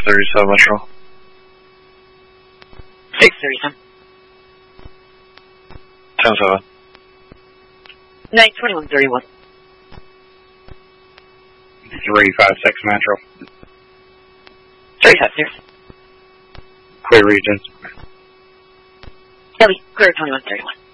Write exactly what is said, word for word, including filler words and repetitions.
thirty-seven Metro. six thirty-seven. ten seven. nine twenty-one thirty-one. three five six Metro. three five six. Clear regions. Ellie, clear twenty-one thirty-one.